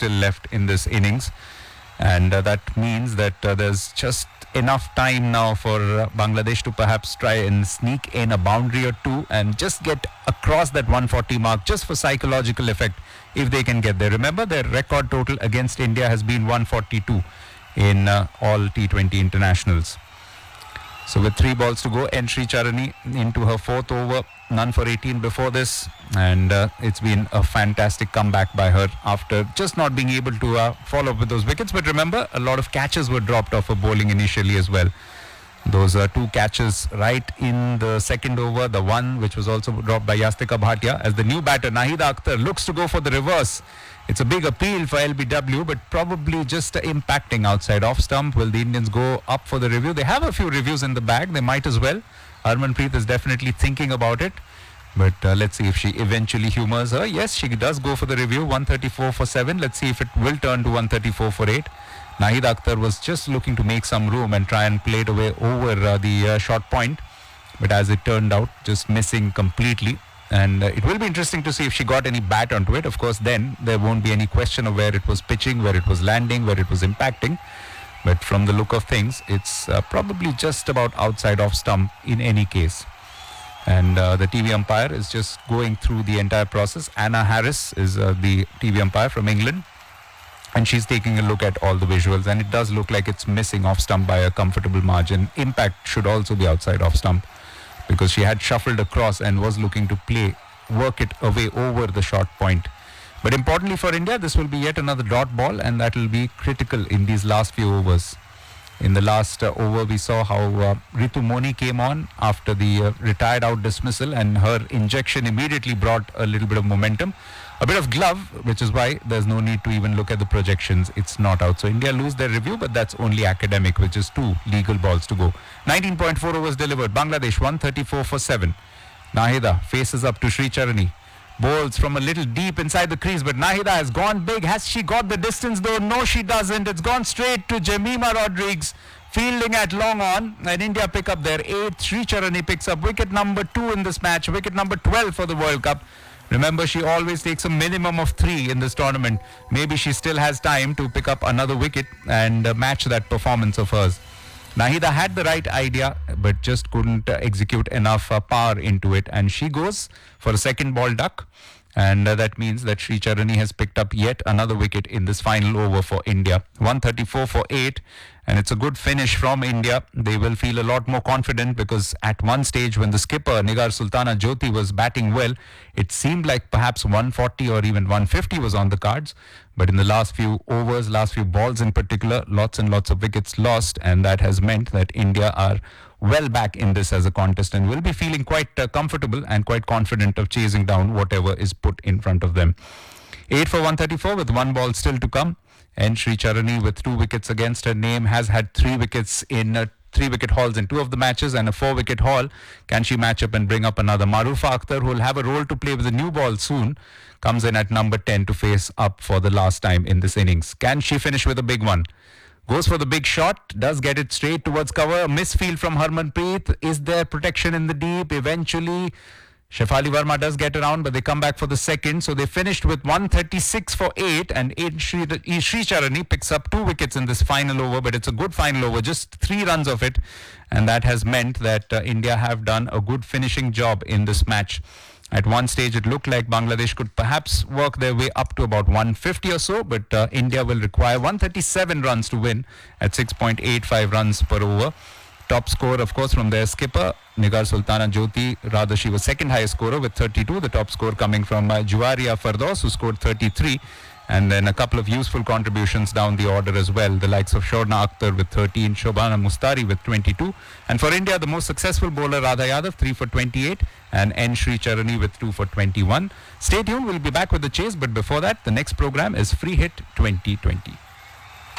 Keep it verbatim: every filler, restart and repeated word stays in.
still left in this innings. And uh, that means that uh, there's just enough time now for uh, Bangladesh to perhaps try and sneak in a boundary or two and just get across that one forty mark just for psychological effect if they can get there. Remember, their record total against India has been one forty-two in uh, all T twenty internationals. So with three balls to go, N. Sricharani into her fourth over, none for eighteen before this, and uh, it's been a fantastic comeback by her after just not being able to uh, follow up with those wickets. But remember, a lot of catches were dropped off her bowling initially as well. Those uh, two catches right in the second over, the one which was also dropped by Yastika Bhatia, as the new batter Nahida Akhtar looks to go for the reverse. It's a big appeal for L B W, but probably just uh, impacting outside off stump. Will the Indians go up for the review? They have a few reviews in the bag. They might as well. Harmanpreet is definitely thinking about it. But uh, let's see if she eventually humors her. Yes, she does go for the review. one thirty-four for seven. Let's see if it will turn to one thirty-four for eight. Nahida Akhtar was just looking to make some room and try and play it away over uh, the uh, short point. But as it turned out, just missing completely. And uh, it will be interesting to see if she got any bat onto it. Of course, then there won't be any question of where it was pitching, where it was landing, where it was impacting. But from the look of things, it's uh, probably just about outside off stump in any case. And uh, the T V umpire is just going through the entire process. Anna Harris is uh, the T V umpire from England. And she's taking a look at all the visuals. And it does look like it's missing off stump by a comfortable margin. Impact should also be outside off stump, because she had shuffled across and was looking to play, work it away over the short point. But importantly for India, this will be yet another dot ball, and that will be critical in these last few overs. In the last uh, over, we saw how uh, Ritu Moni came on after the uh, retired out dismissal, and her injection immediately brought a little bit of momentum. A bit of glove, which is why there's no need to even look at the projections. It's not out. So India lose their review, but that's only academic, which is two legal balls to go. nineteen point four overs delivered. Bangladesh one thirty-four for seven. Nahida faces up to Sricharani. Bowls from a little deep inside the crease, but Nahida has gone big. Has she got the distance though? No, she doesn't. It's gone straight to Jemima Rodrigues, fielding at long on, and India pick up their eighth. Sricharani picks up wicket number two in this match, wicket number twelve for the World Cup. Remember, she always takes a minimum of three in this tournament. Maybe she still has time to pick up another wicket and uh, match that performance of hers. Nahida had the right idea, but just couldn't uh, execute enough uh, power into it. And she goes for a second ball duck. And uh, that means that Sricharani has picked up yet another wicket in this final over for India. one thirty-four for eight. And it's a good finish from India. They will feel a lot more confident, because at one stage when the skipper Nigar Sultana Jyoti was batting well, it seemed like perhaps one forty or even one fifty was on the cards. But in the last few overs, last few balls in particular, lots and lots of wickets lost. And that has meant that India are well back in this as a contest and will be feeling quite uh, comfortable and quite confident of chasing down whatever is put in front of them. eight for one thirty-four with one ball still to come. And Sricharani, with two wickets against her name, has had three wickets in uh, three wicket hauls in two of the matches and a four wicket haul. Can she match up and bring up another? Marufa Akhtar, who will have a role to play with a new ball soon, comes in at number ten to face up for the last time in this innings. Can she finish with a big one? Goes for the big shot, does get it straight towards cover. A misfield from Harmanpreet. Is there protection in the deep? Eventually, Shefali Verma does get around, but they come back for the second. So they finished with one thirty-six for eight, and Sricharani picks up two wickets in this final over, but it's a good final over, just three runs of it. And that has meant that uh, India have done a good finishing job in this match. At one stage, it looked like Bangladesh could perhaps work their way up to about one fifty or so, but uh, India will require one thirty-seven runs to win at six point eight five runs per over. Top score, of course, from their skipper, Nigar Sultana Jyoti. Rather, she was second highest scorer with thirty-two. The top score coming from uh, Juwaria Fardos, who scored thirty-three. And then a couple of useful contributions down the order as well. The likes of Shorna Akhtar with thirteen, Shobhana Mustari with twenty-two. And for India, the most successful bowler, Radha Yadav, three for twenty-eight. And N. Sricharani with two for twenty-one. Stay tuned, we'll be back with the chase. But before that, the next program is Free Hit twenty twenty.